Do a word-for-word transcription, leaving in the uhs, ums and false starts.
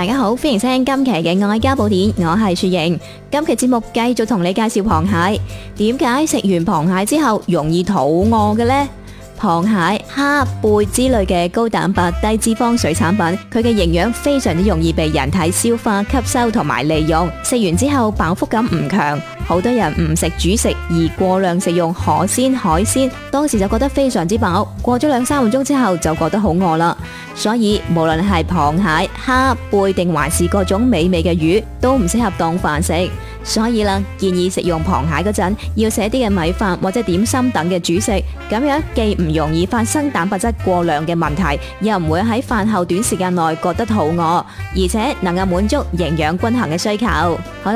大家好，歡迎收聽今期嘅愛家寶典，我係雪瑩。今期節目繼續同你介紹螃蟹。點解食完螃蟹之後容易肚餓嘅呢？螃蟹、蝦、貝之類嘅高蛋白低脂肪水產品，佢嘅營養非常之容易被人體消化吸收同埋利用。食完之後飽腹感唔強，好多人唔食主食而過量食用海鮮海鮮，當時就覺得非常之飽，過咗兩三個鐘之後就覺得好餓啦。所以無論係螃蟹、蝦、貝定還是各種美味嘅魚，都唔適合當飯食。所以啦，建議食用螃蟹嗰陣要寫啲嘅米飯或者點心等嘅主食，咁樣既唔容易發生蛋白質過量嘅問題，又唔會喺飯後短時間內覺得肚餓，而且能夠滿足營養均衡嘅需求。好啦。